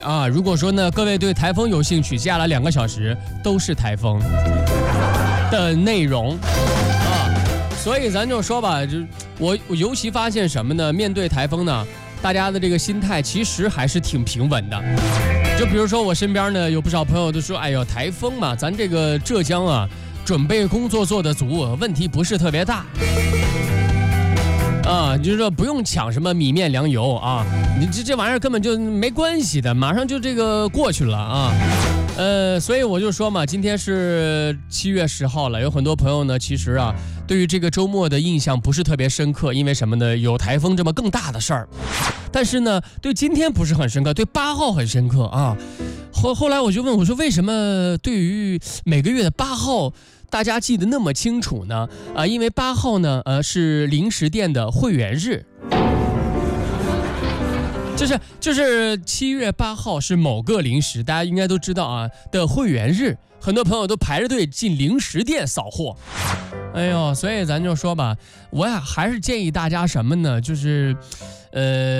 啊，如果说呢，各位对台风有兴趣，接下来2个小时都是台风的内容啊，所以咱就说吧，就我尤其发现什么呢？面对台风呢，大家的这个心态其实还是挺平稳的。就比如说我身边呢，有不少朋友都说，哎呦，台风嘛，咱这个浙江啊，准备工作做得足，问题不是特别大。啊，就是说不用抢什么米面粮油啊，你这玩意儿根本就没关系的，马上就这个过去了啊。所以我就说嘛，今天是7月10号了，有很多朋友呢，其实啊，对于这个周末的印象不是特别深刻，因为什么呢？有台风这么更大的事儿。但是呢，对今天不是很深刻，对8号很深刻啊。后来我就问我说，为什么对于每个月的8号？大家记得那么清楚呢？因为8号呢，是零食店的会员日，就是7月8号是某个零食，大家应该都知道啊的会员日，很多朋友都排着队进零食店扫货。哎呦，所以咱就说吧，我还是建议大家什么呢？就是，